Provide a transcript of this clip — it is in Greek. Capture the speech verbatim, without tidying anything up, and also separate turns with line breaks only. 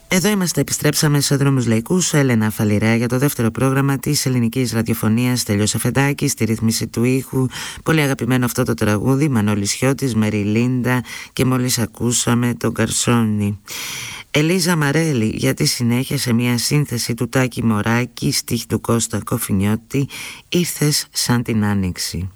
Εδώ είμαστε, επιστρέψαμε σε Δρόμους Λαϊκούς. Έλενα Φαλιρέα για το δεύτερο πρόγραμμα της ελληνικής ραδιοφωνίας. Τελειώς Αφεντάκη στη ρύθμιση του ήχου. Πολύ αγαπημένο αυτό το τραγούδι, Μανώλης Χιώτης, Μέρι Λίντα, και μόλις ακούσαμε τον Καρσόνι. Ελίζα Μαρέλη για τη συνέχεια σε μια σύνθεση του Τάκη Μωράκη, στίχη του Κώστα Κοφινιώτη, Ήρθες σαν την Άνοιξη.